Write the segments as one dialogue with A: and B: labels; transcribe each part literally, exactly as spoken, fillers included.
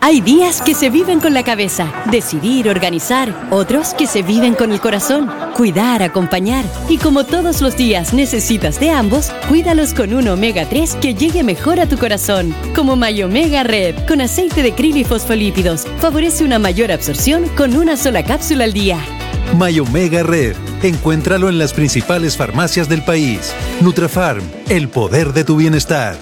A: Hay días que se viven con la cabeza, decidir, organizar. Otros que se viven con el corazón, cuidar, acompañar. Y como todos los días necesitas de ambos, cuídalos con un omega tres que llegue mejor a tu corazón. Como Mayomega Red, con aceite de krill y fosfolípidos. Favorece una mayor absorción con una sola cápsula al día.
B: Mayomega Red. Encuéntralo en las principales farmacias del país. Nutrafarm, el poder de tu bienestar.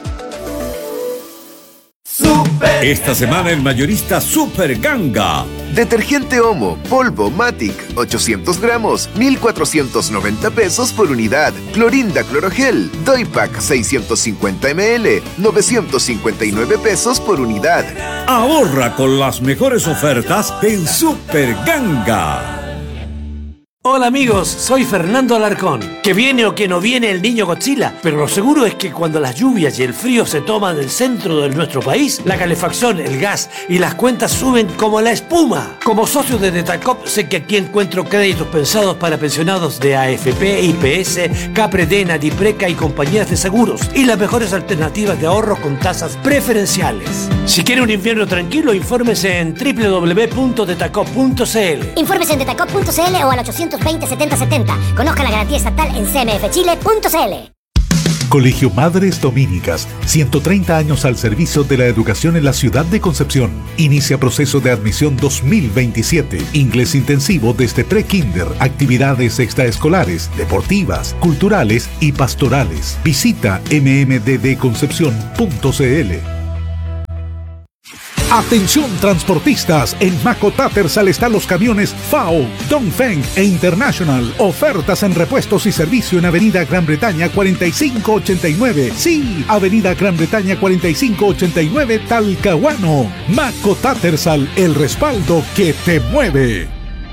C: Esta semana el mayorista Super Ganga.
D: Detergente Omo, polvo Matic, ochocientos gramos, mil cuatrocientos noventa pesos por unidad. Clorinda Clorogel, Doypack seiscientos cincuenta mililitros, novecientos cincuenta y nueve pesos por unidad.
C: Ahorra con las mejores ofertas en Super Ganga.
E: Hola amigos, soy Fernando Alarcón. Que viene o que no viene el niño Godzilla, pero lo seguro es que cuando las lluvias y el frío se toman el centro de nuestro país, la calefacción, el gas y las cuentas suben como la espuma. Como socio de Detacop sé que aquí encuentro créditos pensados para pensionados de A F P, I P S, Capredena, Dipreca y compañías de seguros y las mejores alternativas de ahorro con tasas preferenciales. Si quiere un invierno tranquilo, infórmese en doble u doble u doble u punto detacop punto c l.
F: Infórmese en detacop punto c l o al ochocientos veinte setenta setenta. Conozca la garantía estatal en c m f chile punto c l.
G: Colegio Madres Dominicas, ciento treinta años al servicio de la educación en la ciudad de Concepción. Inicia proceso de admisión dos mil veintisiete. Inglés intensivo desde pre-kinder, actividades extraescolares, deportivas, culturales y pastorales. Visita eme eme de de concepción punto c l. Atención transportistas, en Maco Tattersall están los camiones F A O, Dongfeng e International. Ofertas en repuestos y servicio en Avenida Gran Bretaña cuarenta y cinco ochenta y nueve. Sí, Avenida Gran Bretaña cuarenta y cinco ochenta y nueve, Talcahuano. Maco Tattersall, el respaldo que te mueve.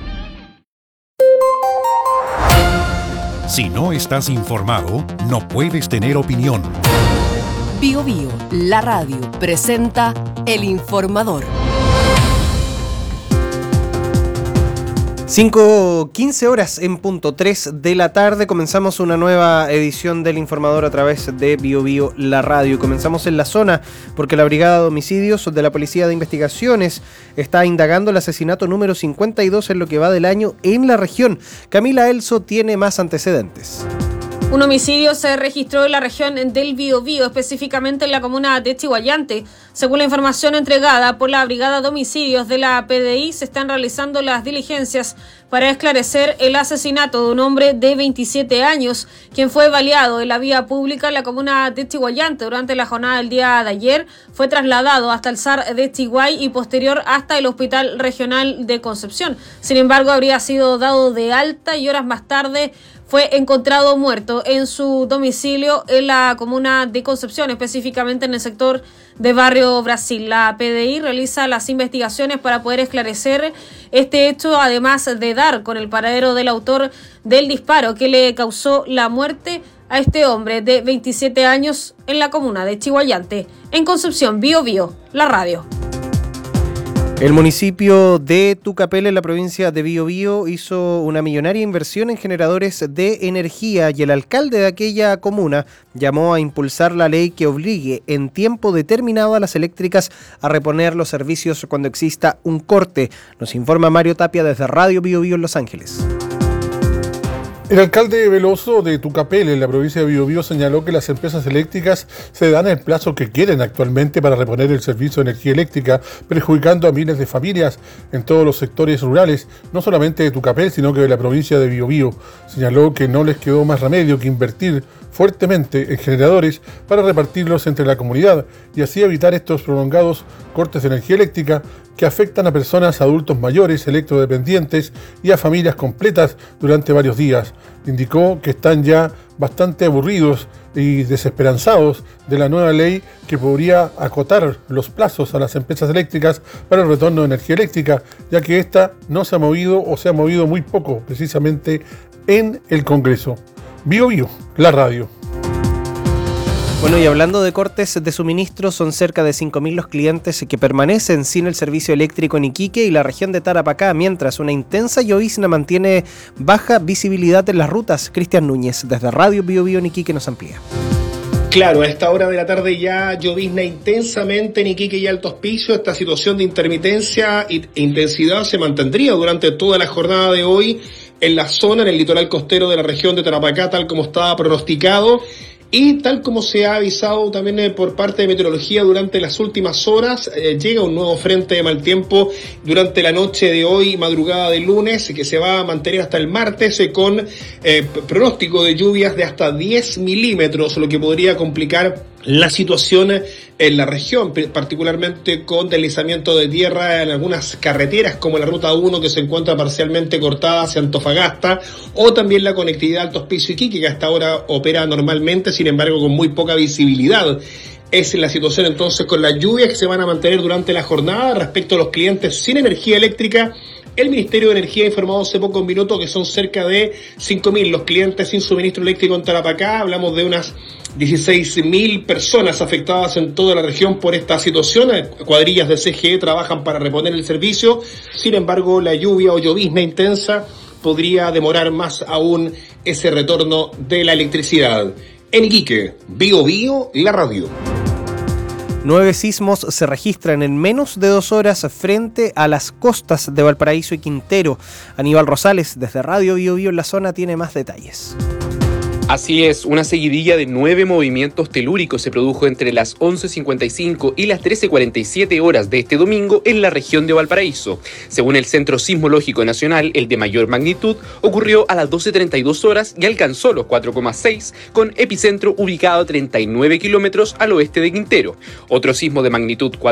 H: Si no estás informado, no puedes tener opinión.
I: Bio Bio, la radio, presenta El Informador.
J: cinco quince horas en punto tres de la tarde. Comenzamos una nueva edición del Informador a través de Bio Bio, la radio. Comenzamos en la zona porque la Brigada de Homicidios de la Policía de Investigaciones está indagando el asesinato número cincuenta y dos en lo que va del año en la región. Camila Elso tiene más antecedentes.
K: Un homicidio se registró en la región del Biobío, específicamente en la comuna de Chiguayante. Según la información entregada por la Brigada de Homicidios de la P D I, se están realizando las diligencias para esclarecer el asesinato de un hombre de veintisiete años, quien fue baleado en la vía pública en la comuna de Chiguayante. Durante la jornada del día de ayer fue trasladado hasta el S A R de Chiguay y posterior hasta el Hospital Regional de Concepción. Sin embargo, habría sido dado de alta y horas más tarde fue encontrado muerto en su domicilio en la comuna de Concepción, específicamente en el sector de Barrio Brasil. La P D I realiza las investigaciones para poder esclarecer este hecho, además de dar con el paradero del autor del disparo que le causó la muerte a este hombre de veintisiete años en la comuna de Chiguayante. En Concepción, Bio Bio, la radio.
J: El municipio de Tucapel, en la provincia de Biobío, hizo una millonaria inversión en generadores de energía y el alcalde de aquella comuna llamó a impulsar la ley que obligue en tiempo determinado a las eléctricas a reponer los servicios cuando exista un corte. Nos informa Mario Tapia desde Radio Biobío en Los Ángeles.
L: El alcalde Veloso de Tucapel, en la provincia de Biobío, señaló que las empresas eléctricas se dan el plazo que quieren actualmente para reponer el servicio de energía eléctrica, perjudicando a miles de familias en todos los sectores rurales, no solamente de Tucapel, sino que de la provincia de Biobío. Señaló que no les quedó más remedio que invertir fuertemente en generadores para repartirlos entre la comunidad y así evitar estos prolongados cortes de energía eléctrica que afectan a personas, adultos mayores, electrodependientes y a familias completas durante varios días. Indicó que están ya bastante aburridos y desesperanzados de la nueva ley que podría acotar los plazos a las empresas eléctricas para el retorno de energía eléctrica, ya que esta no se ha movido o se ha movido muy poco precisamente en el Congreso. Bio Bio, la radio.
J: Bueno, y hablando de cortes de suministro, son cerca de cinco mil los clientes que permanecen sin el servicio eléctrico en Iquique y la región de Tarapacá, mientras una intensa llovizna mantiene baja visibilidad en las rutas. Cristian Núñez, desde Radio Bio Bio en Iquique, nos amplía.
M: Claro, a esta hora de la tarde ya llovizna intensamente en Iquique y Alto Hospicio. Esta situación de intermitencia e intensidad se mantendría durante toda la jornada de hoy en la zona, en el litoral costero de la región de Tarapacá, tal como estaba pronosticado. Y tal como se ha avisado también eh, por parte de meteorología durante las últimas horas, eh, llega un nuevo frente de mal tiempo durante la noche de hoy, madrugada del lunes, que se va a mantener hasta el martes eh, con eh, pronóstico de lluvias de hasta diez milímetros, lo que podría complicar la situación en la región, particularmente con deslizamiento de tierra en algunas carreteras como la ruta uno, que se encuentra parcialmente cortada hacia Antofagasta, o también la conectividad Alto Hospicio Iquique, que hasta ahora opera normalmente, sin embargo con muy poca visibilidad. Es la situación entonces con las lluvias que se van a mantener durante la jornada. Respecto a los clientes sin energía eléctrica, el Ministerio de Energía ha informado hace pocos minutos que son cerca de cinco mil los clientes sin suministro eléctrico en Tarapacá. Hablamos de unas dieciséis mil personas afectadas en toda la región por esta situación. Cuadrillas de C G E trabajan para reponer el servicio. Sin embargo, la lluvia o llovizna intensa podría demorar más aún ese retorno de la electricidad. En Iquique, Bío Bío, la radio.
J: Nueve sismos se registran en menos de dos horas frente a las costas de Valparaíso y Quintero. Aníbal Rosales, desde Radio Bío Bío en la zona, tiene más detalles.
N: Así es, una seguidilla de nueve movimientos telúricos se produjo entre las once cincuenta y cinco y las trece cuarenta y siete horas de este domingo en la región de Valparaíso. Según el Centro Sismológico Nacional, el de mayor magnitud ocurrió a las doce treinta y dos horas y alcanzó los cuatro coma seis, con epicentro ubicado a treinta y nueve kilómetros al oeste de Quintero. Otro sismo de magnitud